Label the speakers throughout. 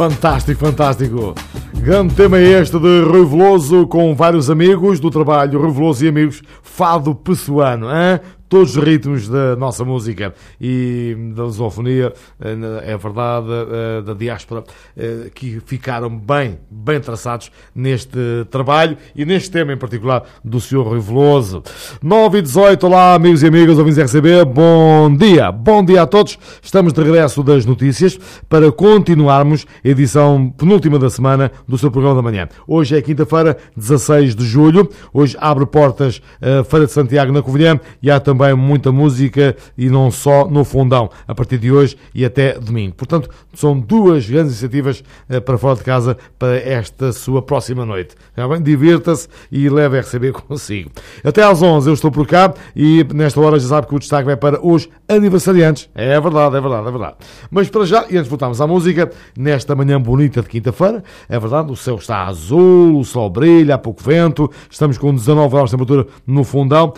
Speaker 1: Fantástico, fantástico. Grande tema este de Rui Veloso com vários amigos do trabalho, Rui Veloso e amigos, fado pessoano, hein? Todos os ritmos da nossa música e da lusofonia, é verdade, da diáspora, que ficaram bem traçados neste trabalho e neste tema em particular do Sr. Rui Veloso. 9h18, olá amigos e amigas, ouvintes RCB, bom dia a todos. Estamos de regresso das notícias para continuarmos a edição penúltima da semana do seu programa da manhã. Hoje é quinta-feira, 16 de julho, hoje abre portas a Feira de Santiago na Covilhã e há também muita música e não só no Fundão, a partir de hoje e até domingo. Portanto, são duas grandes iniciativas para fora de casa para esta sua próxima noite. Divirta-se e leve a RCB consigo. Até às 11 eu estou por cá e nesta hora já sabe que o destaque vai para os aniversariantes. É verdade. Mas para já, e antes de voltarmos à música, nesta manhã bonita de quinta-feira, é verdade, o céu está azul, o sol brilha, há pouco vento, estamos com 19 graus de temperatura no Fundão.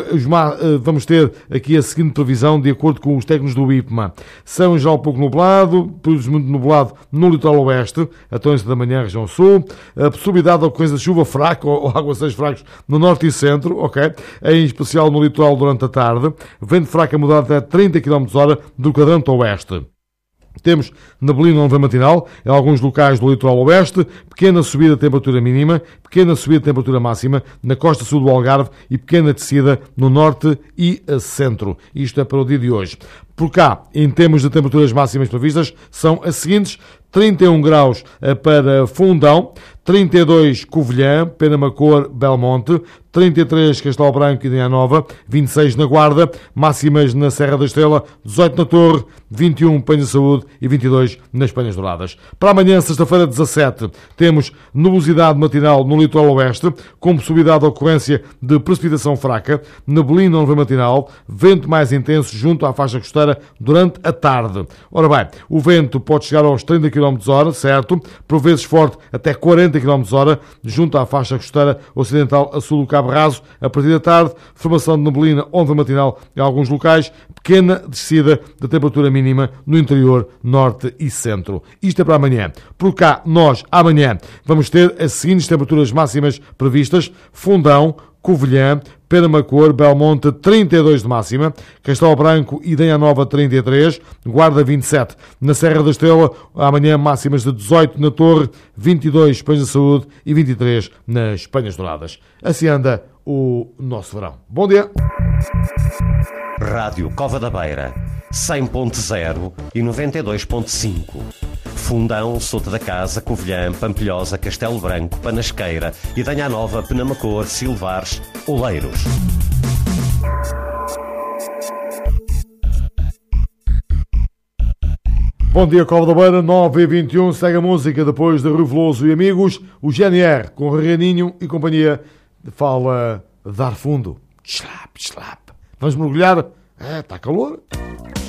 Speaker 1: Vamos ter aqui a seguinte previsão, de acordo com os técnicos do IPMA. Céu já um pouco nublado, períodos muito nublado no litoral oeste, até 11 da manhã, região sul. A possibilidade de ocorrência de chuva fraca ou aguaceiros fracos no norte e centro, ok? Em especial no litoral durante a tarde. Vento fraco a mudar até 30 km/h do quadrante oeste. Temos neblina no matinal em alguns locais do litoral oeste, pequena subida de temperatura mínima, pequena subida de temperatura máxima na costa sul do Algarve e pequena descida no norte e centro. Isto é para o dia de hoje. Por cá, em termos de temperaturas máximas previstas, são as seguintes: 31 graus para Fundão, 32 Covilhã, Penamacor, Belmonte, 33 Castelo Branco e Dinha Nova, 26 na Guarda, máximas na Serra da Estrela, 18 na Torre, 21 Penha Saúde e 22 nas Penhas Douradas. Para amanhã, sexta-feira, 17, temos nubosidade matinal no litoral oeste, com possibilidade de ocorrência de precipitação fraca, neblina no matinal, vento mais intenso junto à faixa costeira durante a tarde. Ora bem, o vento pode chegar aos 30 km/h, certo? Por vezes forte até 40 km/h, junto à faixa costeira ocidental a sul do Cabo Raso. A partir da tarde, formação de neblina onda matinal em alguns locais, pequena descida da temperatura mínima no interior, norte e centro. Isto é para amanhã. Por cá, nós, amanhã, vamos ter as seguintes temperaturas máximas previstas: Fundão, Covilhã, Penamacor, Belmonte, 32 de máxima, Castelo Branco e Dinha Nova, 33, Guarda, 27. Na Serra da Estrela, amanhã máximas de 18 na Torre, 22 Penha Saúde e 23 nas Penhas Douradas. Assim anda o nosso verão. Bom dia!
Speaker 2: Rádio Cova da Beira, 100.0 e 92.5. Fundão, Souto da Casa, Covilhã, Pampilhosa, Castelo Branco, Panasqueira, Idanha Nova, Penamacor, Silvares, Oleiros.
Speaker 1: Bom dia, Cova da Beira, 9h21, segue a música depois de Rui Veloso e amigos, o GNR com Reganinho e companhia, fala dar fundo. Slap. Vamos mergulhar? Está calor.